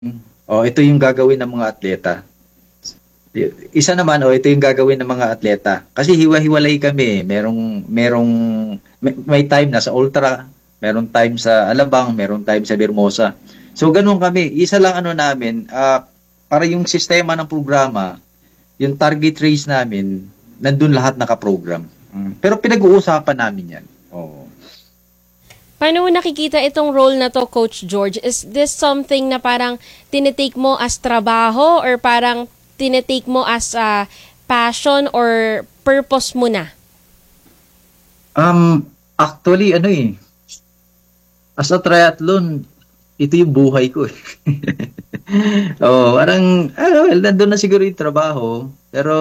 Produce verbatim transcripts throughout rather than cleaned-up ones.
oh, ito yung gagawin ng mga atleta. Isa naman, oh, ito yung gagawin ng mga atleta. Kasi hiwa-hiwalay kami. Merong, merong, may, may time na sa ultra, merong time sa Alabang, merong time sa Bermosa. So, ganun kami. Isa lang ano namin, ah, para yung sistema ng programa, yung target race namin, nandun lahat nakaprogram. Mm. Pero pinag-uusapan namin yan. Oo. Paano mo nakikita itong role na to, Coach George? Is this something na parang tinitake mo as trabaho or parang tinitake mo as a passion or purpose mo na? Um, actually, ano eh, as a triathlon, ito yung buhay ko eh. Oo, parang, ah, well, nandun na siguro yung trabaho. Pero,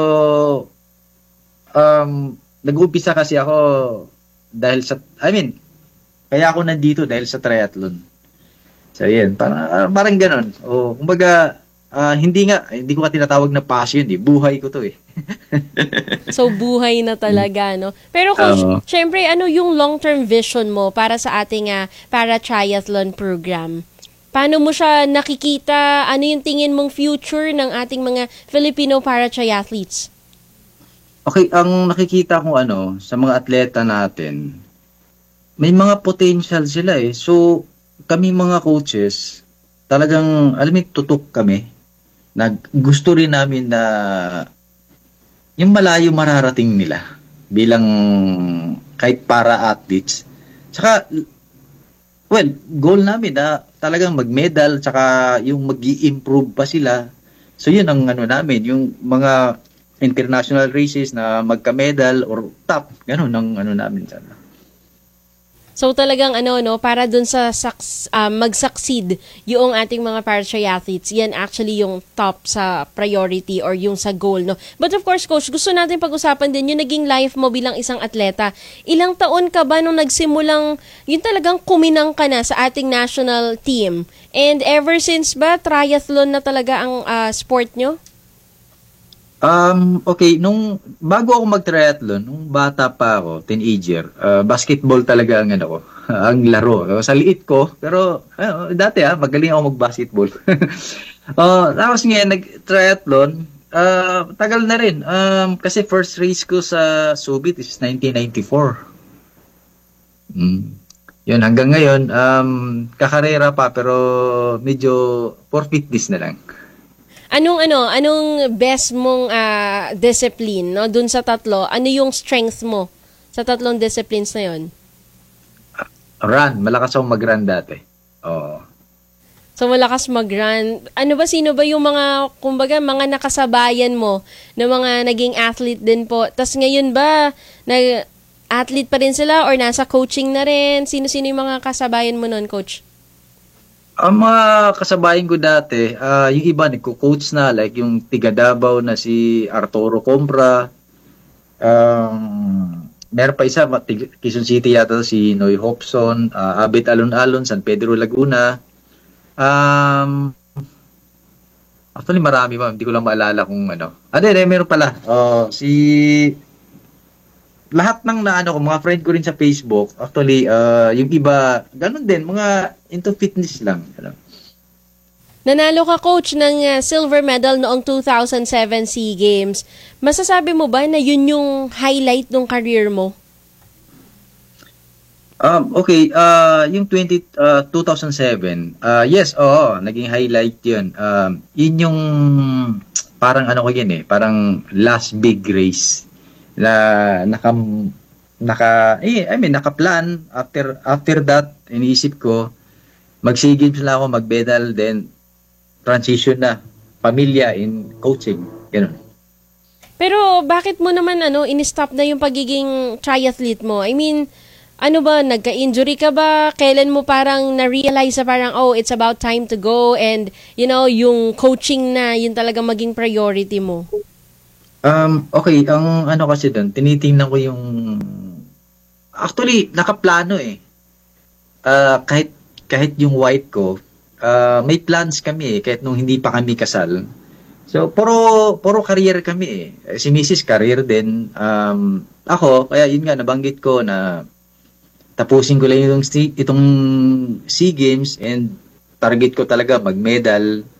um, nag-umpisa kasi ako dahil sa, I mean, kaya ako nandito dahil sa triathlon. So, yan, parang, parang ganon. O, kumbaga, ah, hindi nga, hindi ko ka tinatawag na passion eh. Buhay ko to eh. So, buhay na talaga, no? Pero Coach, Oo. syempre, ano yung long-term vision mo para sa ating uh, para-triathlon program? Paano mo siya nakikita? Ano yung tingin mong future ng ating mga Filipino para-triathletes? Okay, ang nakikita ko ano, sa mga atleta natin, may mga potential sila eh. So, kami mga coaches, talagang, alam mo, tutok kami. Na gusto rin namin na yung malayo mararating nila bilang kahit para athletes. Tsaka, well, goal namin na talagang mag-medal, tsaka yung mag improve pa sila. So, yun ang ano namin, yung mga international races na magka-medal or top, ganun ang ano namin sana. So talagang ano no para dun sa suc- ah, mag-succeed yung ating mga para-triathletes, yan actually yung top sa priority or yung sa goal no. But of course coach, gusto natin pag-usapan din yung naging life mo bilang isang atleta. Ilang taon ka ba nung nagsimulang yun talagang kuminang ka na sa ating national team? And ever since ba triathlon na talaga ang ah, sport nyo? Um, okay, nung bago ako mag-triathlon, nung bata pa ako, teenager, uh, basketball talaga ang ano ko, ang laro. Uh, sa liit ko, pero uh, dati ah, magaling ako mag-basketball. uh, tapos ngayon, nag-triathlon, uh, tagal na rin. Um, kasi first race ko sa Subic is nineteen ninety-four. Mm. Yun, hanggang ngayon, um, kakarera pa, pero medyo for fitness na lang. Anong ano, anong best mong ah, discipline no dun sa tatlo? Ano yung strength mo sa tatlong disciplines na yon? Run, malakas akong mag-run dati. Oo. So malakas mag-run. Ano ba sino ba yung mga kumbaga mga nakasabayan mo na mga naging athlete din po? Tas ngayon ba nag athlete pa rin sila or nasa coaching na rin? Sino-sino yung mga kasabayan mo noon, coach? Ang mga kasabayan ko dati, ah, yung iba nagko-coach na, like yung tiga Davao na si Arturo Compra. Um, meron pa isa, ma- tig- Quezon City yata si Noy Hobson, ah, Abet Alon-Alon, San Pedro Laguna. Um, actually marami pa, hindi ko lang maalala kung ano. Ah, di, di, meron pala. Oh, si lahat ng na ano ko, mga friend ko rin sa Facebook, actually, ah, yung iba, ganun din, mga into fitness lang. Ano. Nanalo ka coach ng ah, silver medal noong two thousand seven SEA Games. Masasabi mo ba na yun yung highlight ng career mo? Um, okay, uh, yung twenty, uh, two thousand seven, uh, yes, oo, naging highlight yun. Um, yun yung parang ano ko yun eh, parang last big race na naka, naka, eh, I mean, naka-plan. After, after that, iniisip ko, mag-SEA Games na ako, mag-medal, then transition na, pamilya in coaching, ganun. Pero bakit mo naman ano, in-stop na yung pagiging triathlete mo? I mean, ano ba, nagka-injury ka ba? Kailan mo parang na-realize na parang, oh, it's about time to go and, you know, yung coaching na, yun talaga maging priority mo? Um, okay, ang ano kasi doon, tinitingnan ko yung, actually, nakaplano eh. Ah, kahit kahit yung white ko, ah, may plans kami eh, kahit nung hindi pa kami kasal. So, puro, puro career kami eh. Eh, Si Missus career din. Um, ako, kaya yun nga, nabanggit ko na tapusin ko lang yung si- itong SEA Games and target ko talaga mag-medal,